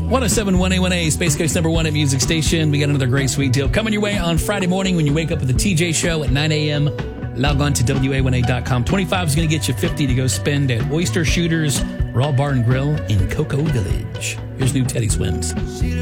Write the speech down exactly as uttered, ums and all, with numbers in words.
one oh seven point one A one A, Space Coast number one at Music Station. We got another great sweet deal coming your way on Friday morning when you wake up with the T J Show at nine a.m. Log on to W A one A dot com. twenty-five is going to get you fifty to go spend at Oyster Shooters Raw Bar and Grill in Cocoa Village. Here's new Teddy Swims.